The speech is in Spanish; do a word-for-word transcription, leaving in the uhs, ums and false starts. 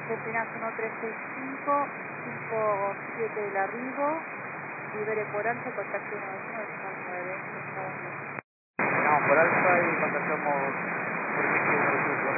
Argentinas uno tres seis cinco, cinco siete el arribo, libere por alto, contacto uno dos uno nueve. Estamos por alto.